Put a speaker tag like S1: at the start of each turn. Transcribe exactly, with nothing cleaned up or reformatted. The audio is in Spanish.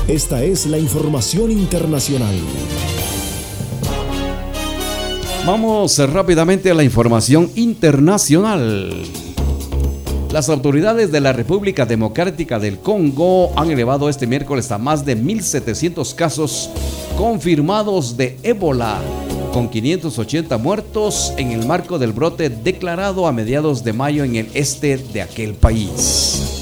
S1: Esta es la información internacional.
S2: Vamos rápidamente a la información internacional. Las autoridades de la República Democrática del Congo han elevado este miércoles a más de mil setecientos casos confirmados de ébola, con quinientos ochenta muertos en el marco del brote declarado a mediados de mayo en el este de aquel país.